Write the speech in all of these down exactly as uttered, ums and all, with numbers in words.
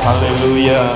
Haleluya.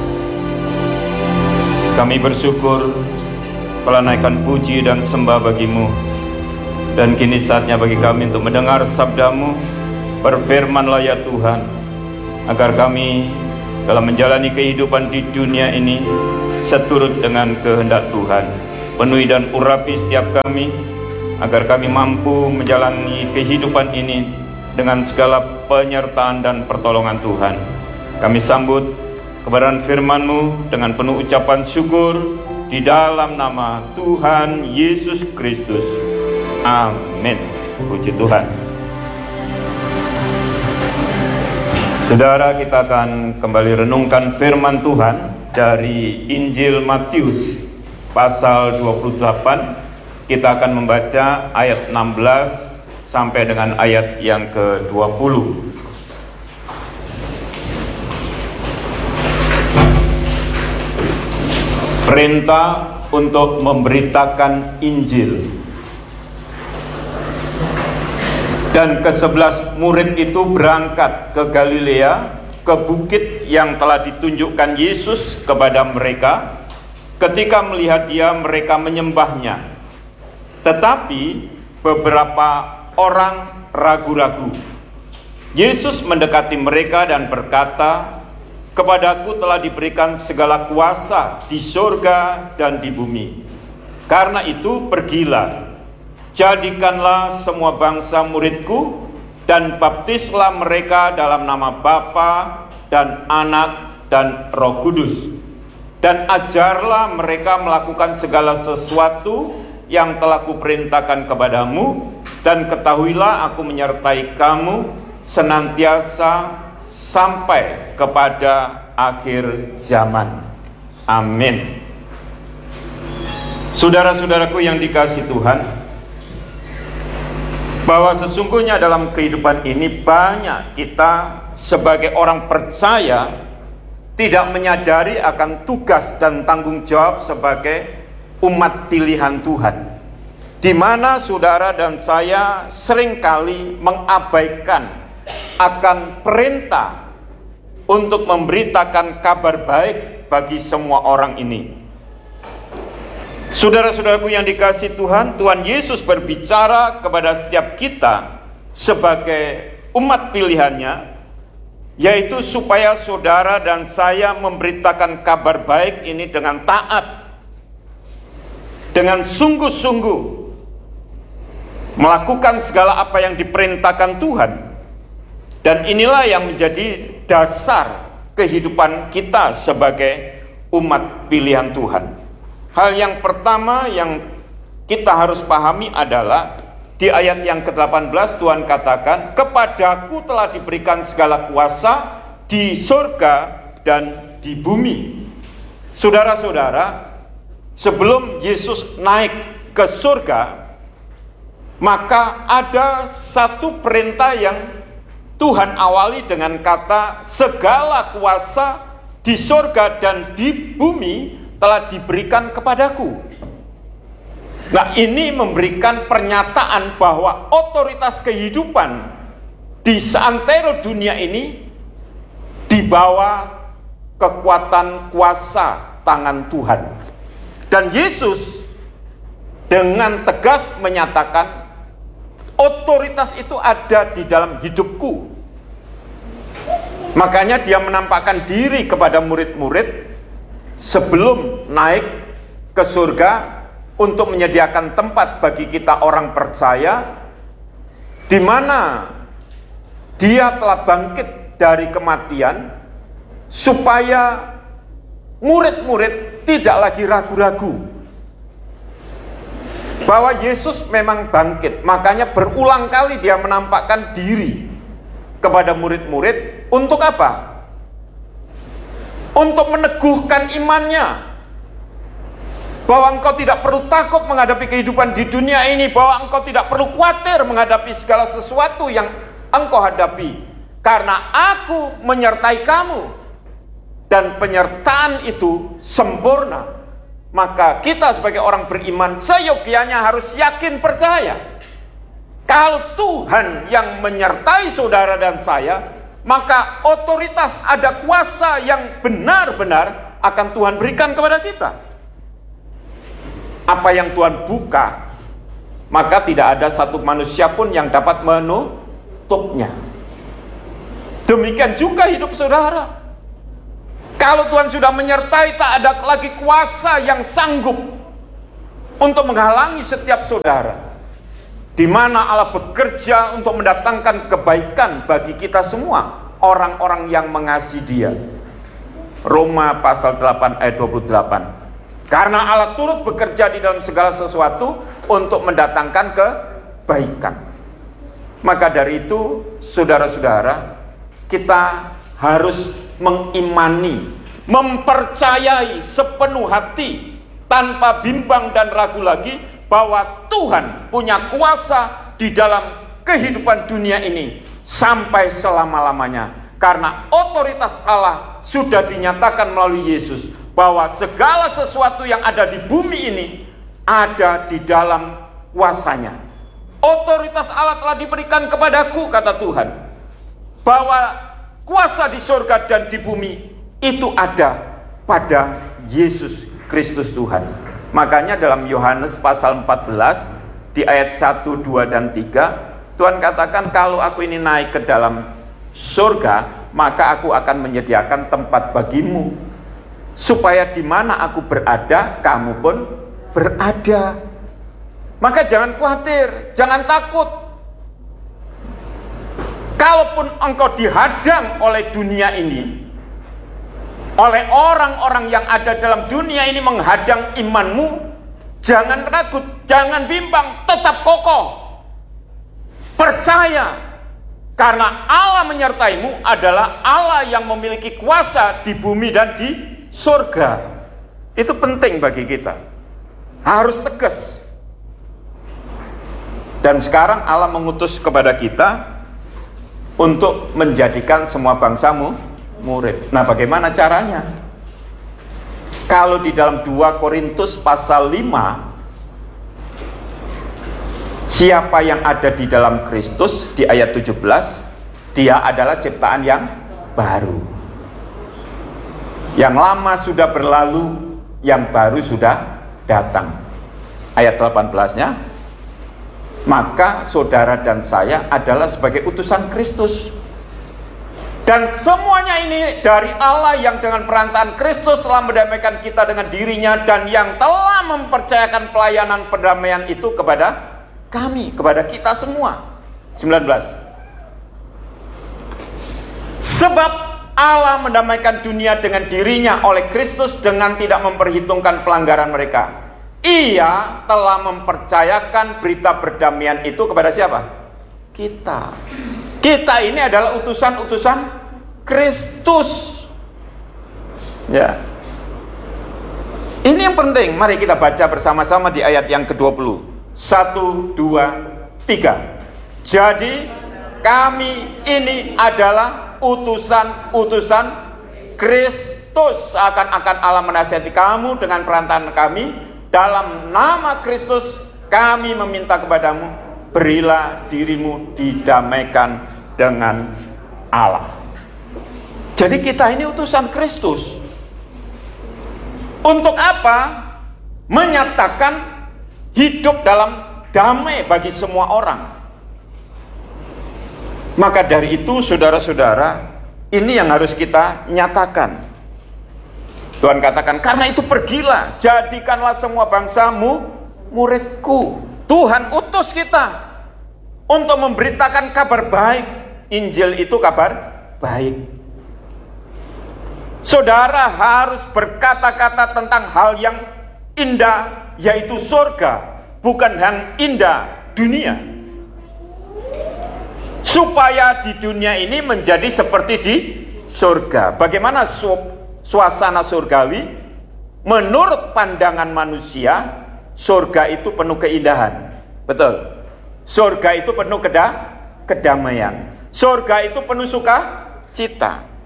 Kami bersyukur telah naikkan puji dan sembah bagimu. Dan kini saatnya bagi kami untuk mendengar sabdamu. Berfirmanlah ya Tuhan, agar kami dalam menjalani kehidupan di dunia ini seturut dengan kehendak Tuhan. Penuhi dan urapi setiap kami, agar kami mampu menjalani kehidupan ini dengan segala penyertaan dan pertolongan Tuhan. Kami sambut kebenaran firman-Mu dengan penuh ucapan syukur di dalam nama Tuhan Yesus Kristus. Amin. Puji Tuhan. Saudara, kita akan kembali renungkan firman Tuhan dari Injil Matius pasal dua puluh delapan. Kita akan membaca ayat enam belas sampai dengan ayat yang ke dua puluh. Perintah untuk memberitakan Injil. Dan kesebelas murid itu berangkat ke Galilea, ke bukit yang telah ditunjukkan Yesus kepada mereka. Ketika melihat Dia, mereka menyembahnya. Tetapi beberapa orang ragu-ragu. Yesus mendekati mereka dan berkata, "Kepadaku telah diberikan segala kuasa di surga dan di bumi. Karena itu pergilah, jadikanlah semua bangsa muridku, dan baptislah mereka dalam nama Bapa dan Anak dan Roh Kudus. Dan ajarlah mereka melakukan segala sesuatu yang telah kuperintahkan kepadamu, dan ketahuilah aku menyertai kamu senantiasa sampai kepada akhir zaman." Amin. Saudara-saudaraku yang dikasihi Tuhan, bahwa sesungguhnya dalam kehidupan ini banyak kita sebagai orang percaya tidak menyadari akan tugas dan tanggung jawab sebagai umat pilihan Tuhan, di mana saudara dan saya seringkali mengabaikan akan perintah untuk memberitakan kabar baik bagi semua orang ini. Saudara-saudaraku yang dikasihi Tuhan, Tuhan Yesus berbicara kepada setiap kita sebagai umat pilihannya, yaitu supaya saudara dan saya memberitakan kabar baik ini dengan taat, dengan sungguh-sungguh melakukan segala apa yang diperintahkan Tuhan. Dan inilah yang menjadi dasar kehidupan kita sebagai umat pilihan Tuhan. Hal yang pertama yang kita harus pahami adalah di ayat yang ke delapan belas Tuhan katakan, "Kepadaku telah diberikan segala kuasa di surga dan di bumi." Saudara-saudara, sebelum Yesus naik ke surga, maka ada satu perintah yang Tuhan awali dengan kata, "Segala kuasa di surga dan di bumi telah diberikan kepadaku." Nah, ini memberikan pernyataan bahwa otoritas kehidupan di seantero dunia ini di bawah kekuatan kuasa tangan Tuhan. Dan Yesus dengan tegas menyatakan, otoritas itu ada di dalam hidupku. Makanya Dia menampakkan diri kepada murid-murid sebelum naik ke surga untuk menyediakan tempat bagi kita orang percaya, di mana Dia telah bangkit dari kematian, supaya murid-murid tidak lagi ragu-ragu bahwa Yesus memang bangkit. Makanya berulang kali Dia menampakkan diri kepada murid-murid untuk apa? Untuk meneguhkan imannya, bahwa engkau tidak perlu takut menghadapi kehidupan di dunia ini, bahwa engkau tidak perlu khawatir menghadapi segala sesuatu yang engkau hadapi, karena aku menyertai kamu, dan penyertaan itu sempurna. Maka kita sebagai orang beriman seyogyanya harus yakin percaya, kalau Tuhan yang menyertai saudara dan saya, maka otoritas, ada kuasa yang benar-benar akan Tuhan berikan kepada kita. Apa yang Tuhan buka, maka tidak ada satu manusia pun yang dapat menutupnya. Demikian juga hidup saudara. Kalau Tuhan sudah menyertai, tak ada lagi kuasa yang sanggup untuk menghalangi setiap saudara. Di mana Allah bekerja untuk mendatangkan kebaikan bagi kita semua, orang-orang yang mengasihi Dia. Roma pasal delapan ayat dua puluh delapan. Karena Allah turut bekerja di dalam segala sesuatu untuk mendatangkan kebaikan. Maka dari itu, saudara-saudara, kita harus mengimani, mempercayai sepenuh hati, tanpa bimbang dan ragu lagi, bahwa Tuhan punya kuasa di dalam kehidupan dunia ini sampai selama-lamanya. Karena otoritas Allah sudah dinyatakan melalui Yesus, bahwa segala sesuatu yang ada di bumi ini ada di dalam kuasanya. Otoritas Allah telah diberikan kepadaku, kata Tuhan, bahwa kuasa di surga dan di bumi itu ada pada Yesus Kristus Tuhan. Makanya dalam Yohanes pasal empat belas di ayat satu, dua, dan tiga, Tuhan katakan, kalau aku ini naik ke dalam surga, maka aku akan menyediakan tempat bagimu, supaya di mana aku berada, kamu pun berada. Maka jangan khawatir, jangan takut. Kalaupun engkau dihadang oleh dunia ini, oleh orang-orang yang ada dalam dunia ini menghadang imanmu, jangan ragu, jangan bimbang, tetap kokoh. Percaya, karena Allah menyertaimu adalah Allah yang memiliki kuasa di bumi dan di surga. Itu penting bagi kita. Harus tegas. Dan sekarang Allah mengutus kepada kita untuk menjadikan semua bangsamu murid. Nah, bagaimana caranya? Kalau di dalam dua Korintus pasal lima, siapa yang ada di dalam Kristus, di ayat tujuh belas, dia adalah ciptaan yang baru. Yang lama sudah berlalu, yang baru sudah datang. Ayat delapan belas-nya, maka saudara dan saya adalah sebagai utusan Kristus. Dan semuanya ini dari Allah yang dengan perantaraan Kristus telah mendamaikan kita dengan dirinya, dan yang telah mempercayakan pelayanan perdamaian itu kepada kami, kepada kita semua. sembilan belas. Sebab Allah mendamaikan dunia dengan dirinya oleh Kristus dengan tidak memperhitungkan pelanggaran mereka. Ia telah mempercayakan berita perdamaian itu kepada siapa? Kita. Kita ini adalah utusan-utusan Kristus. Ya. Ini yang penting. Mari kita baca bersama-sama di ayat yang ke dua puluh. Satu, dua, tiga. Jadi kami ini adalah utusan-utusan Kristus. Seakan-akan Allah menasihati kamu dengan perantaraan kami. Dalam nama Kristus kami meminta kepadamu, berilah dirimu didamaikan dengan Allah. Jadi kita ini utusan Kristus. Untuk apa? Menyatakan hidup dalam damai bagi semua orang. Maka dari itu, saudara-saudara, ini yang harus kita nyatakan. Tuhan katakan, karena itu pergilah, jadikanlah semua bangsamu muridku. Tuhan utus kita untuk memberitakan kabar baik. Injil itu kabar baik. Saudara harus berkata-kata tentang hal yang indah, yaitu surga, bukan yang indah dunia. Supaya di dunia ini menjadi seperti di surga. Bagaimana su- suasana surgawi? Menurut pandangan manusia, surga itu penuh keindahan. Betul. Surga itu penuh keda- kedamaian. Surga itu penuh sukacita.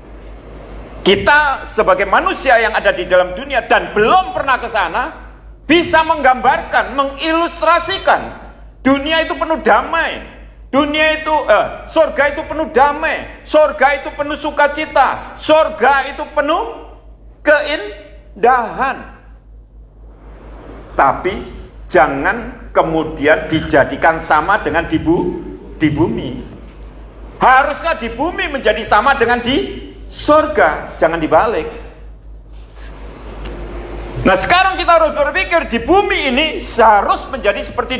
Kita sebagai manusia yang ada di dalam dunia dan belum pernah ke sana, bisa menggambarkan, mengilustrasikan dunia itu penuh damai. Dunia itu, eh, surga itu penuh damai, surga itu penuh sukacita, surga itu penuh keindahan. Tapi jangan kemudian dijadikan sama dengan di, bu, di bumi. Harusnya di bumi menjadi sama dengan di surga, jangan dibalik. Nah sekarang kita harus berpikir di bumi ini seharus menjadi seperti